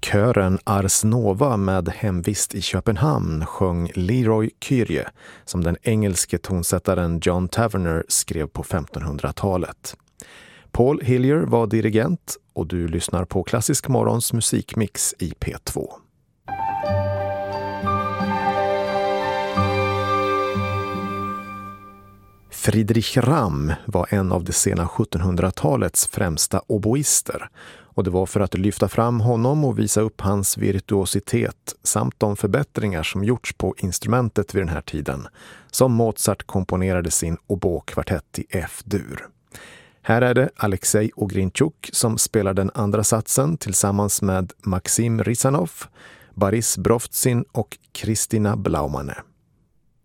Kören Ars Nova med hemvist i Köpenhamn sjöng Leroy Kyrie som den engelske tonsättaren John Tavener skrev på 1500-talet. Paul Hillier var dirigent och du lyssnar på Klassisk Morgons musikmix i P2. Friedrich Ramm var en av det sena 1700-talets främsta oboister och det var för att lyfta fram honom och visa upp hans virtuositet samt de förbättringar som gjorts på instrumentet vid den här tiden som Mozart komponerade sin obokvartett i F-dur. Här är det Alexej Ogrinchuk som spelar den andra satsen tillsammans med Maxim Rizanov, Boris Brovtsin och Kristina Blaumane.